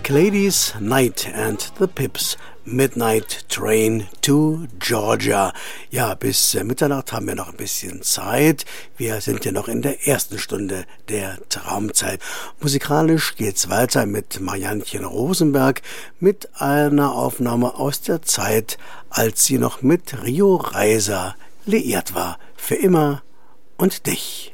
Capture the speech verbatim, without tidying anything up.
Ladies Night and the Pips, Midnight Train to Georgia. Ja, bis äh, Mitternacht haben wir noch ein bisschen Zeit. Wir sind ja noch in der ersten Stunde der Traumzeit. Musikalisch geht's weiter mit Mariannchen Rosenberg mit einer Aufnahme aus der Zeit, als sie noch mit Rio Reiser liiert war. Für immer und dich.